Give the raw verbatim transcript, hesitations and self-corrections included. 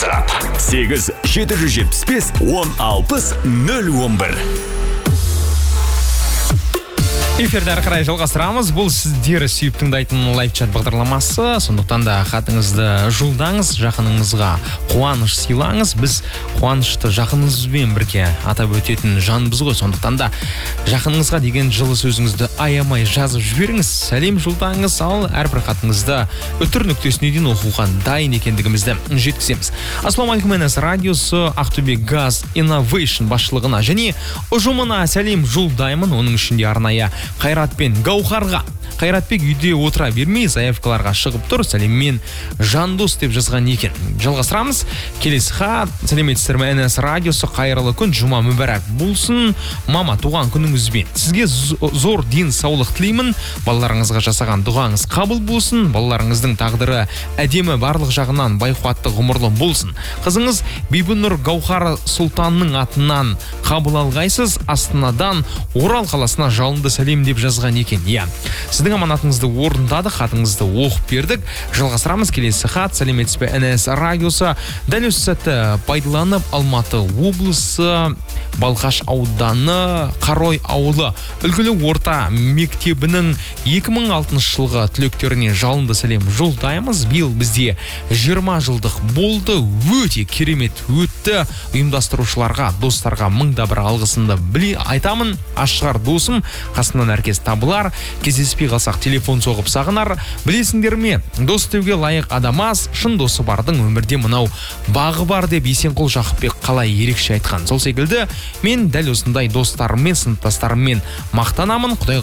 сегіз жеті жүз жетпіс бес он алпыс нөл он бір. Эфирді әрі қарай жалғастырамыз. Бұл сіздер сүйіп тыңдайтын лайв-чат бағдарламасы. Сондықтан да хатыңызды жолдаңыз, жақыныңызға қуаныш сыйлаңыз. Біз қуанышты жақыныңызбен бірге атап өтетін жанбыз ғой. Сондықтан да жақыныңызға деген жылы сөзіңізді аямай жазып жіберіңіз. Сәлем жолдаңыз, ал әрбір хатыңызды үтір нүктесіне дейін оқуға дайын екендігімізді жеткіземіз. Ассалаумағалейкум, эн эс радиосы Ақтөбе Газ Innovation басшылығына және ұжымына сәлем жолдаймын. Оның ішінде арнайы Қайрат пен Гаухарға. Қайратбек үйде отыра бермей, заявкаларға шығып тұр. Сәлеммен Жандос деп жазған екен. Жалғастырамыз. Келесі хат. Сәлеметсіздер ме, эн эс радиосы, қайырлы күн, жұма мүбәрәк болсын. Мама, туған күніңізбен сізге зор денсаулық тілеймін. Балаларыңызға жасаған дұғаңыз қабыл болсын. Балаларыңыздың тағдыры әдемі, барлық жағынан байқуатты ғұмырлы болсын. Қызыңыз Бибінұр Гаухар Сұлтанның атынан қабыл алғайсыз. Астанадан Орал қаласына жалынды сәлем деп жазған екен. Иә, сіздің аманатыңызды орындадық, хатыңызды оқып бердік. Жалғастырамыз. Келесі хат. Сәлеметсіз бе, эн эс радиосы. Дәл осы сәтті пайдаланып Алматы облысы Балқаш ауданы Қарой ауылы үлгілі орта мектебінің екі мың алтыншы жылғы түлектеріне жалынды сәлем жолдаймыз. Биыл бізде жиырма жылдық болды. Өте керемет өтті. Ұйымдастырушыларға, достарға мыңда бір алғысымды біле айтамын. Ашығар досым, қасымнан әркез табылар. Кездеспей қалсақ телефон соғып сағынар. Білесіңдер ме, дос деуге лайық адамас, шын досы бардың өмірде мынау бағы бар деп Есенқұл Жақыпбек қалай ерекше айтқан. Сол секілді мен дәл осындай достарыммен, сыныптастарыммен мақтанамын. Құдай